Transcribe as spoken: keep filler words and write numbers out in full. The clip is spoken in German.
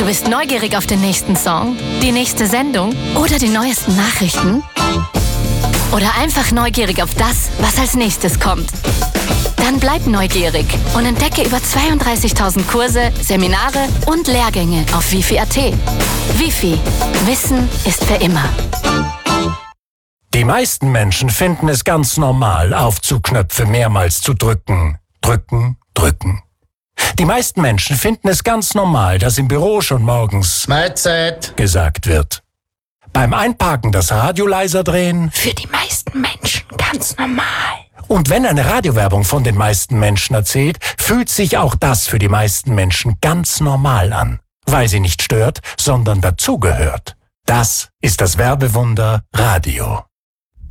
Du bist neugierig auf den nächsten Song, die nächste Sendung oder die neuesten Nachrichten? Oder einfach neugierig auf das, was als nächstes kommt? Dann bleib neugierig und entdecke über zweiunddreißigtausend Kurse, Seminare und Lehrgänge auf wifi punkt at. Wifi. Wissen ist für immer. Die meisten Menschen finden es ganz normal, Aufzugknöpfe mehrmals zu drücken. Drücken, drücken. Die meisten Menschen finden es ganz normal, dass im Büro schon morgens Mahlzeit gesagt wird. Beim Einparken das Radio leiser drehen. Für die meisten Menschen ganz normal. Und wenn eine Radiowerbung von den meisten Menschen erzählt, fühlt sich auch das für die meisten Menschen ganz normal an. Weil sie nicht stört, sondern dazugehört. Das ist das Werbewunder Radio.